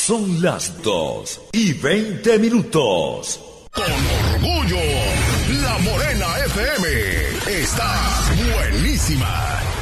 Son las 2:20. Con orgullo, La Morena FM está buenísima.